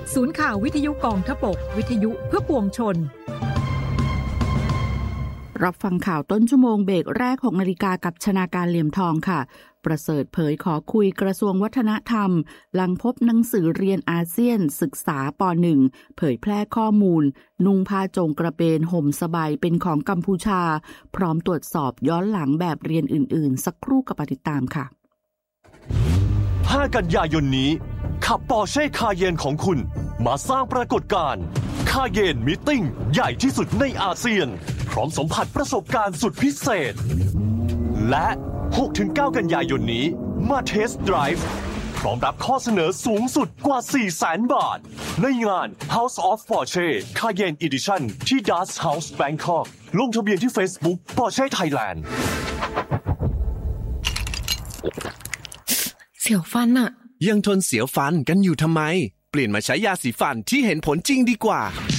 ศูนย์ข่าววิทยุกองทพบกวิทยุเพื่อปวงชนรับฟังข่าวต้นชั่วโมงเบรกแรก 6 นาฬิกากับชนาการเหลี่ยมทองค่ะประเสริฐเผยขอคุยกระทรวงวัฒนธรรมหลังพบหนังสือเรียนอาเซียนศึกษาป .1 เผยแพร่ข้อมูลนุ่งผ้าจงกระเบนห่มสบายเป็นของกัมพูชาพร้อมตรวจสอบย้อนหลังแบบเรียนอื่นๆสักครู่กับติดตามค่ะ 5 กันยายนนี้ขับ Porsche Cayenne ของคุณมาสร้างปรากฏการณ์ Cayenne Meeting ใหญ่ที่สุดในอาเซียนพร้อมสัมผัสประสบการณ์สุดพิเศษและ 6-9 กันยายนนี้มาเทสต์ไดรฟ์พร้อมรับข้อเสนอสูงสุดกว่า 400,000 บาทในงาน House of Porsche Cayenne Edition ที่ Dust House Bangkok ลงทะเบียนที่ Facebook Porsche Thailand เสียวฟันอะยังทนเสียวฟันกันอยู่ทำไมเปลี่ยนมาใช้ยาสีฟันที่เห็นผลจริงดีกว่า